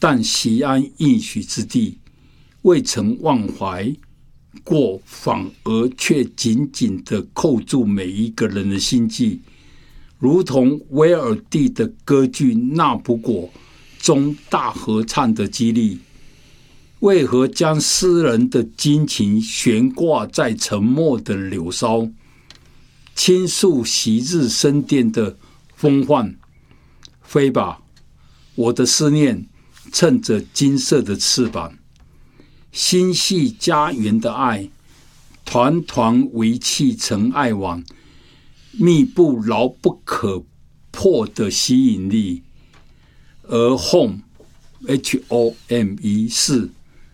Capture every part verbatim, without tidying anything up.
但习安应许之地，未曾忘怀过，反而却紧紧地扣住每一个人的心际，如同威尔第的歌剧《纳卜果》中大合唱的激励。为何将诗人的激情悬挂在沉默的柳梢，倾诉昔日升殿的风范？飞吧，我的思念，乘着金色的翅膀，心系家园的爱，团团围砌成爱网，密布牢不可破的吸引力。而 home H O M E 是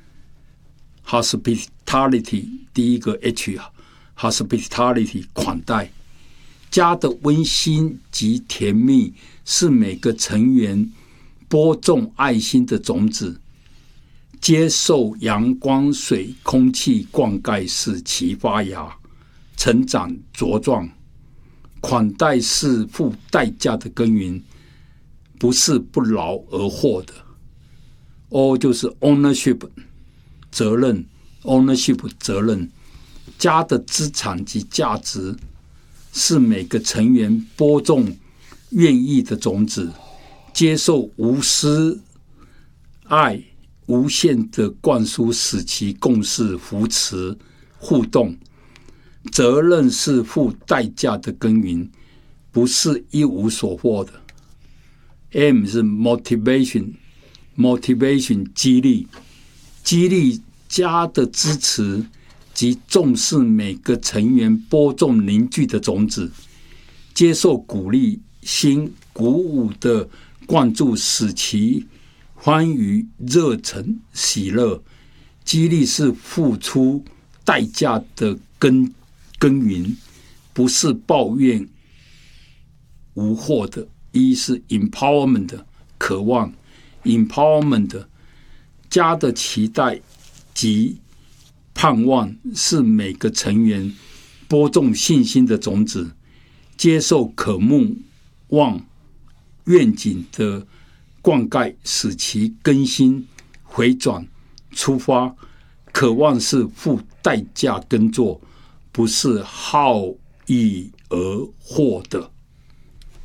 hospitality， 第一个 H hospitality 款待。家的温馨及甜蜜是每个成员播种爱心的种子，接受阳光、水、空气灌溉，使其发芽、成长、茁壮。款待是付代价的耕耘，不是不劳而获的。O 就是 ownership 责任 ownership 责任。家的资产及价值是每个成员播种愿意的种子，接受无私爱无限的灌输，使其共事、扶持、互动。责任是付代价的耕耘，不是一无所获的。M 是 motivation motivation 激励，激励家的支持及重视每个成员播种凝聚的种子，接受鼓励心鼓舞的灌注，使其欢愉、热忱、喜乐。激励是付出代价的耕耕耘，不是抱怨无获的。一是 empowerment 渴望 empowerment 家的期待及盼望是每个成员播种信心的种子，接受渴慕望愿景的灌溉，使其更新回转出发。渴望是付代价耕作，不是好逸而获的。